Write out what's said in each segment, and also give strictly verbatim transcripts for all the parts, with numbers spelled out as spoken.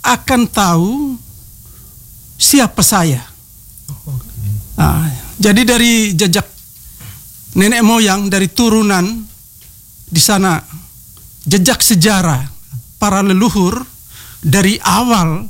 akan tahu siapa saya. Okay. Nah, jadi dari jejak nenek moyang, dari turunan di sana, jejak sejarah para leluhur dari awal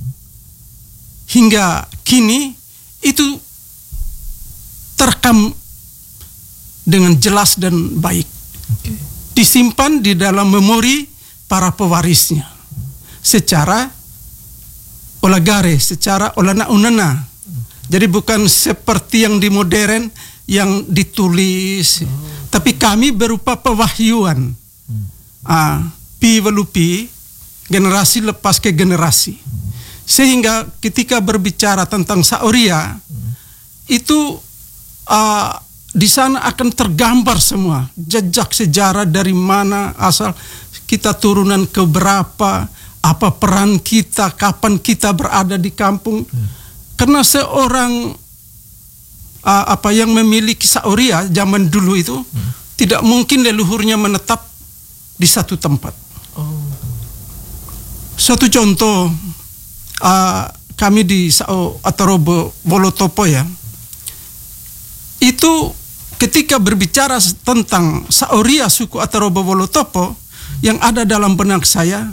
hingga kini itu terekam dengan jelas dan baik. Okay. Disimpan di dalam memori para pewarisnya secara olagare, secara olana unana. Jadi bukan seperti yang di modern yang ditulis, oh. tapi kami berupa pewahyuan. Hmm. Ah, pi welupi, generasi lepas ke generasi. Hmm. Sehingga ketika berbicara tentang Saoria, hmm. itu uh, di sana akan tergambar semua jejak sejarah dari mana asal kita, turunan ke berapa, apa peran kita, kapan kita berada di kampung. Hmm. Karena seorang uh, apa yang memiliki Saoria zaman dulu itu hmm. tidak mungkin leluhurnya menetap di satu tempat. Oh. Satu contoh, uh, kami di Sao Atarobo Wolotopo ya, itu ketika berbicara tentang Saoria suku Atarobo Wolotopo, yang ada dalam benak saya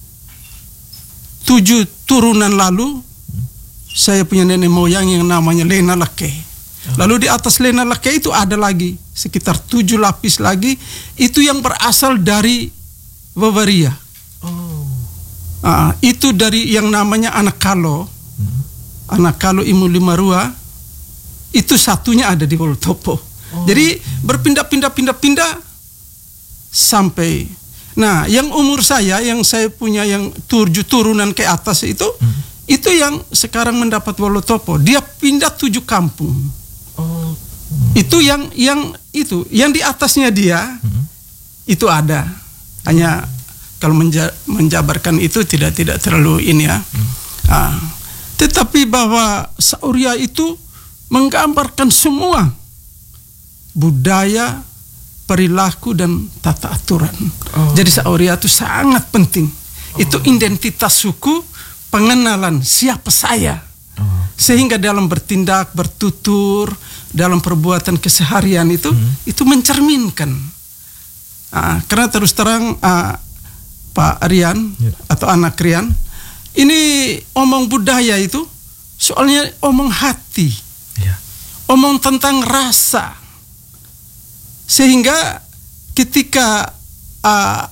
tujuh turunan lalu saya punya nenek moyang yang namanya Lena Lake. Lalu di atas Lena Lake itu ada lagi sekitar tujuh lapis lagi, itu yang berasal dari Wawaria. Oh. Uh, itu dari yang namanya anak kalo, hmm. anak kalo Imu Limarua, itu satunya ada di Wolotopo. Oh. Jadi berpindah-pindah-pindah-pindah sampai. Nah, yang umur saya, yang saya punya yang tujuh turunan ke atas itu, hmm. itu yang sekarang mendapat Wolotopo. Dia pindah tujuh kampung. Oh. Hmm. Itu yang yang itu, yang di atasnya dia hmm. itu ada. Hanya kalau menja menjabarkan itu tidak tidak terlalu ini ya. Hmm. Ah. Tetapi bahwa Saoria itu menggambarkan semua budaya, perilaku dan tata aturan. Oh. Jadi Saoria itu sangat penting. Oh. Itu identitas suku, pengenalan siapa saya. Oh. Sehingga dalam bertindak, bertutur, dalam perbuatan keseharian itu, hmm. itu mencerminkan. Uh, karena terus terang uh, Pak Rian yeah. atau anak Rian, ini omong budaya itu soalnya omong hati, yeah. omong tentang rasa. Sehingga ketika uh,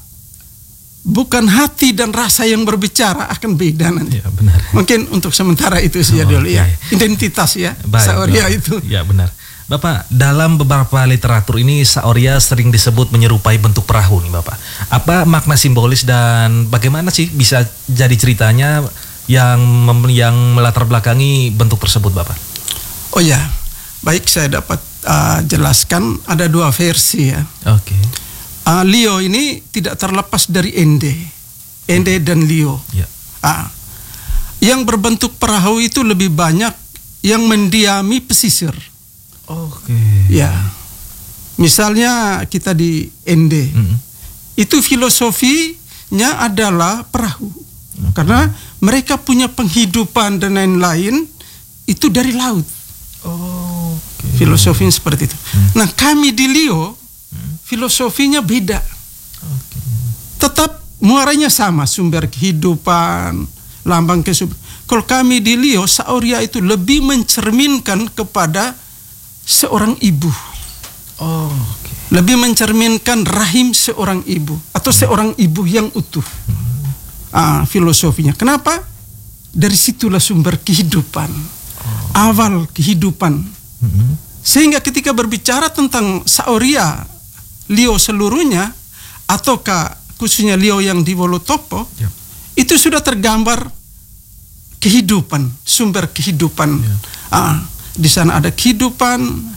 bukan hati dan rasa yang berbicara akan beda nanti. Ya, benar. Mungkin untuk sementara itu saja oh, dulu okay. ya. Identitas ya, baik, Saoria baik. Itu. Ya benar. Bapak, dalam beberapa literatur ini Saoria sering disebut menyerupai bentuk perahu nih Bapak. Apa makna simbolis dan bagaimana sih bisa jadi ceritanya yang yang melatar belakangi bentuk tersebut Bapak? Oh ya, baik saya dapat uh, jelaskan ada dua versi ya. Oke. Okay. Uh, Lio ini tidak terlepas dari Ende, Ende dan Lio. Yeah. Uh, yang berbentuk perahu itu lebih banyak yang mendiami pesisir. Oke. Okay. Ya, misalnya kita di Ende, mm-hmm. itu filosofinya adalah perahu, okay. karena mereka punya penghidupan dan lain-lain itu dari laut. Oh. Okay. Filosofinya seperti itu. Mm. Nah, kami di Lio filosofinya beda. Okay. Tetap muaranya sama, sumber kehidupan, lambang kehidupan. Kalau kami di Lio, Saoria itu lebih mencerminkan kepada seorang ibu. Oh, okay. Lebih mencerminkan rahim seorang ibu atau seorang ibu yang utuh. Hmm. Ah, filosofinya. Kenapa? Dari situlah sumber kehidupan. Oh. Awal kehidupan. Hmm. Sehingga ketika berbicara tentang Saoria Lio seluruhnya, ataukah khususnya Lio yang di Wolotopo, ya. Itu sudah tergambar kehidupan, sumber kehidupan. Ya. Ah, di sana ada kehidupan,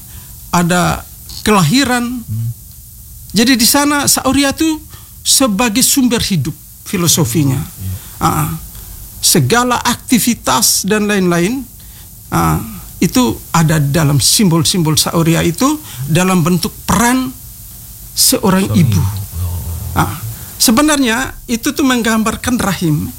ada kelahiran. Hmm. Jadi di sana Saoria itu sebagai sumber hidup filosofinya. Ya. Ah, segala aktivitas dan lain-lain ah, itu ada dalam simbol-simbol Saoria itu dalam bentuk peran seorang ibu. Oh. Nah, sebenarnya itu tuh menggambarkan rahim.